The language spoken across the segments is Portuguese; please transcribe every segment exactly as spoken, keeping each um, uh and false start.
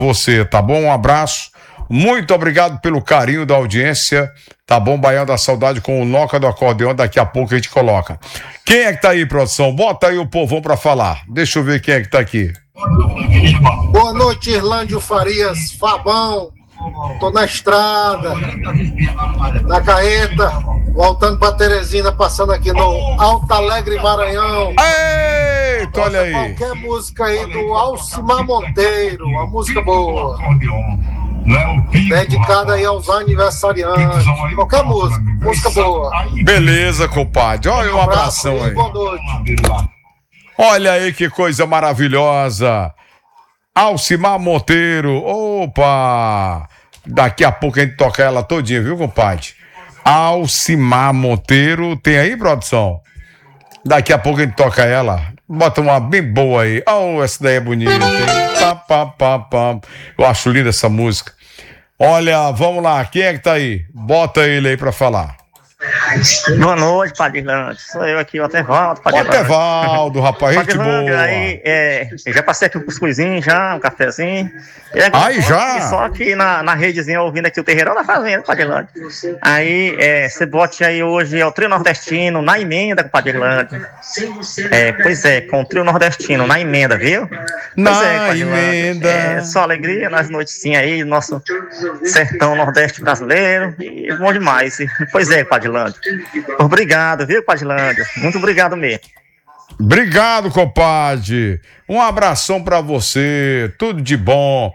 você, tá bom? Um abraço. Muito obrigado pelo carinho da audiência. Tá bom? Baião da Saudade com o Noca do Acordeão. Daqui a pouco a gente coloca. Quem é que tá aí, produção? Bota aí o povão pra falar. Deixa eu ver quem é que tá aqui. Boa noite, Irlândio Farias, Fabão. Tô na estrada, na carreta, voltando pra Teresina, passando aqui no Alto Alegre, Maranhão. Eita, olha aí. Qualquer música aí do Alcimar Monteiro, uma música boa. Dedicada aí aos aniversariantes. Qualquer música, música boa. Beleza, compadre. Olha, um abração aí. Boa noite. Olha aí que coisa maravilhosa. Alcimar Monteiro. Opa! Daqui a pouco a gente toca ela todinha, viu, compadre? Alcimar Monteiro. Tem aí, produção? Daqui a pouco a gente toca ela. Bota uma bem boa aí. Oh, essa daí é bonita, hein? Pá, pá, pá, pá. Eu acho linda essa música. Olha, vamos lá. Quem é que tá aí? Bota ele aí pra falar. Boa noite, Padre Irlândio. Sou eu aqui, o Atevaldo, Padre Irlândio. Atevaldo, rapaz, gente boa. Aí, é, eu já passei aqui um cuscuzinho, já, um cafezinho. É, aí, já? Só aqui na, na redezinha, ouvindo aqui o Terreirão da Fazenda, Padre Irlândio. Aí, é, você bote aí hoje é o trio nordestino na emenda com o Padre Irlândio. É, pois é, com o trio nordestino na emenda, viu? Na pois é, Padre emenda. É, só alegria nas noitinhas aí, nosso sertão nordeste brasileiro. E bom demais. Pois é, Padre Irlândio. Obrigado, viu, Padre Irlândio? Muito obrigado mesmo. Obrigado, compadre. Um abração pra você. Tudo de bom.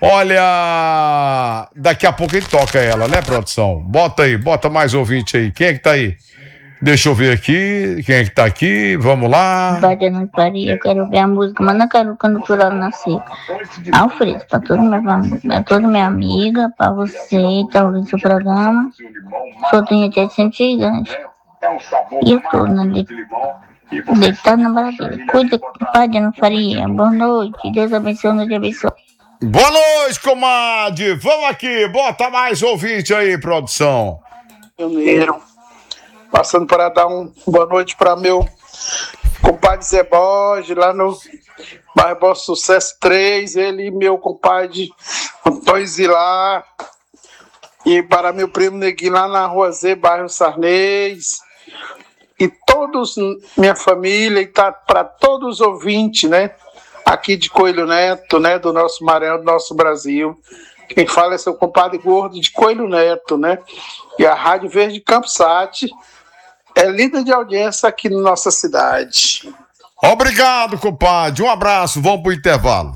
Olha, daqui a pouco ele toca ela, né, produção? Bota aí, bota mais ouvinte aí. Quem é que tá aí? Deixa eu ver aqui. Quem é que tá aqui? Vamos lá. Padre Não Faria, quero ver a música, mas não quero cantorar na seca. Alfredo, pra toda minha família, pra toda minha amiga, pra você, tá ouvindo seu programa. Só tenho até cento gigante. E eu tô, né? Deitado na barateira. Cuida, Padre Não Faria. Boa noite. Deus abençoe, Deus abençoe. Boa noite, comadre. Vamos aqui. Bota mais ouvinte aí, produção. Pioneiro. Passando para dar uma boa noite para meu compadre Zé Borges, lá no bairro Bom Sucesso três. Ele e meu compadre Antônio Zilar. E para meu primo Neguinho, lá na Rua Z, bairro Sarnês. E todos, minha família, e tá para todos os ouvintes, né? Aqui de Coelho Neto, né? Do nosso Maranhão, do nosso Brasil. Quem fala é seu compadre Gordo de Coelho Neto, né? E a Rádio Verde Campsat é líder de audiência aqui na nossa cidade. Obrigado, compadre. Um abraço. Vamos pro intervalo.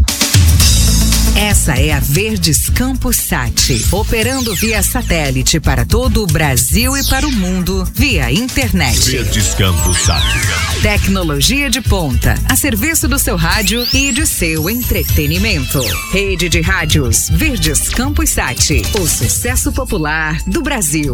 Essa é a Verdes Campusat, operando via satélite para todo o Brasil e para o mundo via internet. Verdes Campusat. Tecnologia de ponta, a serviço do seu rádio e de seu entretenimento. Rede de rádios Verdes Campusat, o sucesso popular do Brasil.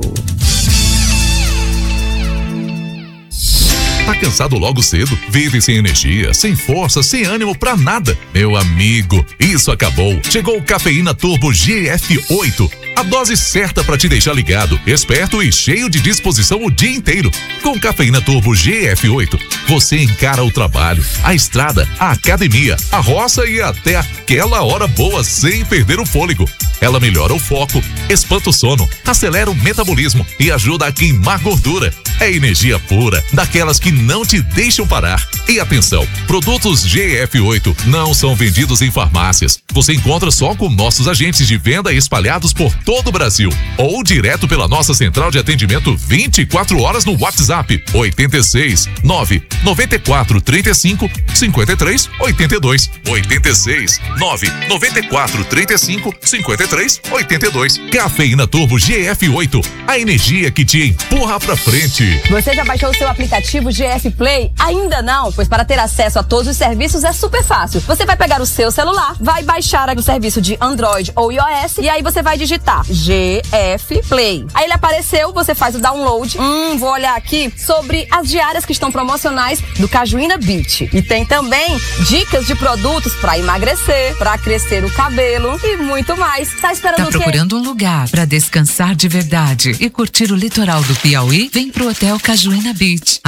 Tá cansado logo cedo? Vive sem energia, sem força, sem ânimo pra nada? Meu amigo, isso acabou. Chegou o Cafeína Turbo G F oito. A dose certa pra te deixar ligado, esperto e cheio de disposição o dia inteiro. Com Cafeína Turbo G F oito, você encara o trabalho, a estrada, a academia, a roça e até aquela hora boa sem perder o fôlego. Ela melhora o foco, espanta o sono, acelera o metabolismo e ajuda a queimar gordura. É energia pura, daquelas que não te deixam parar. E atenção, produtos G F oito não são vendidos em farmácias. Você encontra só com nossos agentes de venda espalhados por todo o Brasil. Ou direto pela nossa central de atendimento vinte e quatro horas no WhatsApp oito seis nove nove quatro três cinco cinco três oito dois. oito seis nove nove quatro três cinco cinco três oito dois. Cafeína Turbo G F oito, a energia que te empurra pra frente. Você já baixou o seu aplicativo G F Play? Ainda não? Pois para ter acesso a todos os serviços é super fácil. Você vai pegar o seu celular, vai baixar o serviço de Android ou iOS e aí você vai digitar G F Play. Aí ele apareceu, você faz o download. Hum, vou olhar aqui sobre as diárias que estão promocionais do Cajuína Beach. E tem também dicas de produtos para emagrecer, para crescer o cabelo e muito mais. Tá esperando tá o quê? Procurando um lugar para descansar de verdade e curtir o litoral do Piauí? Vem pro Hotel Cajuína Beach. Aqui tem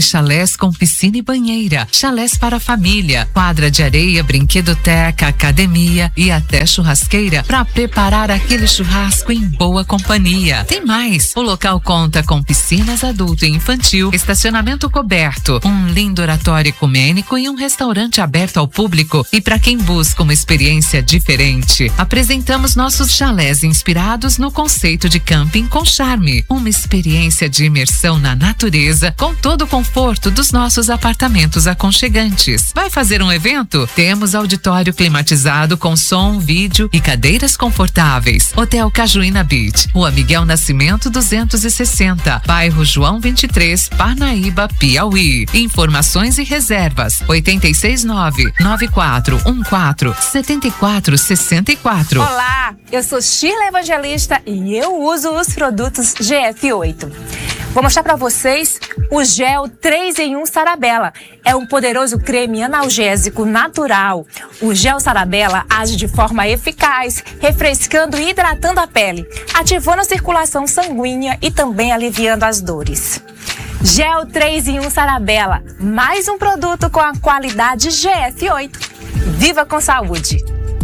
chalés com piscina e banheira, chalés para a família, quadra de areia, brinquedoteca, academia e até churrasqueira para preparar aquele churrasco em boa companhia. Tem mais, o local conta com piscinas adulto e infantil, estacionamento coberto, um lindo oratório ecumênico e um restaurante aberto ao público. E para quem busca uma experiência diferente, apresentamos nossos chalés inspirados no conceito de camping com charme, uma experiência de imersão na natureza com todo o conforto dos nossos apartamentos aconchegantes. Vai fazer um evento? Temos auditório climatizado com som, vídeo e cadeiras confortáveis. Hotel Cajuína Beach, Rua Miguel Nascimento duzentos e sessenta, bairro João vinte e três, Parnaíba, Piauí. Informações e reservas oito seis nove, nove quatro um quatro, sete quatro seis quatro. Olá, eu sou Shirley Evangelista e eu uso os produtos G F oito. Vou mostrar para vocês o gel três em um Sarabella. É um poderoso creme analgésico natural. O gel Sarabella age de forma eficaz, refrescando e hidratando a pele, ativando a circulação sanguínea e também aliviando as dores. Gel três em um Sarabella, mais um produto com a qualidade G F oito. Viva com saúde!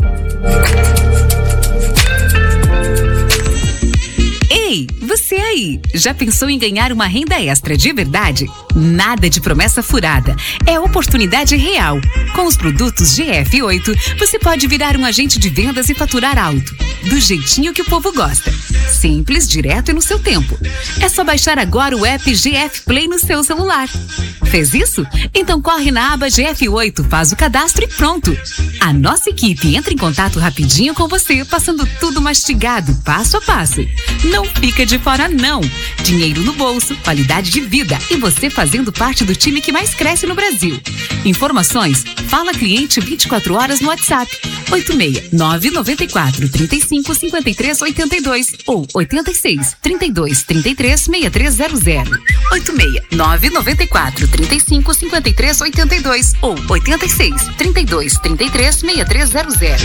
Ei, você aí, já pensou em ganhar uma renda extra de verdade? Nada de promessa furada, é oportunidade real. Com os produtos G F oito, você pode virar um agente de vendas e faturar alto, do jeitinho que o povo gosta. Simples, direto e no seu tempo. É só baixar agora o app G F Play no seu celular. Fez isso? Então corre na aba G F oito, faz o cadastro e pronto. A nossa equipe entra em contato rapidinho com você, passando tudo mastigado, passo a passo. Não fica de fora não. Dinheiro no bolso, qualidade de vida e você fazendo parte do time que mais cresce no Brasil. Informações? Fala cliente vinte e quatro horas no WhatsApp oito seis nove nove quatro, três cinco, cinco três oito dois ou oito seis, trinta e dois, trinta e três, sessenta e três zero zero. oito seis nove nove quatro, três cinco, cinco três oito dois ou oito seis, trinta e dois, trinta e três, sessenta e três zero zero.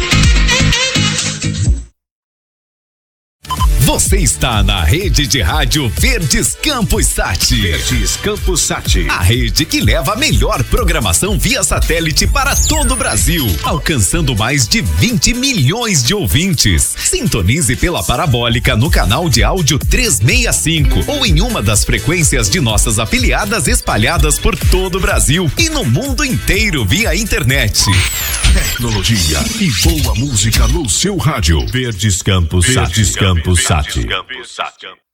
Você está na rede de rádio Verdes Campos Sat. Verdes Campos Sat. A rede que leva a melhor programação via satélite para todo o Brasil, alcançando mais de vinte milhões de ouvintes. Sintonize pela parabólica no canal de áudio trezentos e sessenta e cinco ou em uma das frequências de nossas afiliadas espalhadas por todo o Brasil e no mundo inteiro via internet. Tecnologia e boa música no seu rádio. Verdes Campos Sat. Verdes Campos Sat.